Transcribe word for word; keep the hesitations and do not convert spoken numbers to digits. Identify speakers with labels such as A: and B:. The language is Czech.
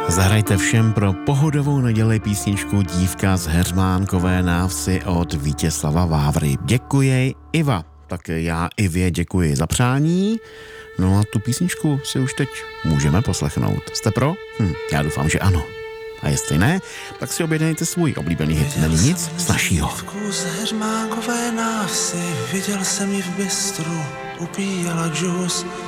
A: Zahrajte všem pro pohodovou neděli písničku Dívka z Heřmánkové návsi od Vítězslava Vávry. Děkuji, Iva. Tak já Ivě děkuji za přání. No a tu písničku si už teď můžeme poslechnout. Jste pro? Hm, já doufám, že ano. A jestli ne, tak si objednejte svůj oblíbený hit. Není nic snažšího.
B: Dívku z Heřmánkové návsi, viděl jsem ji v bistru, upíjela džus.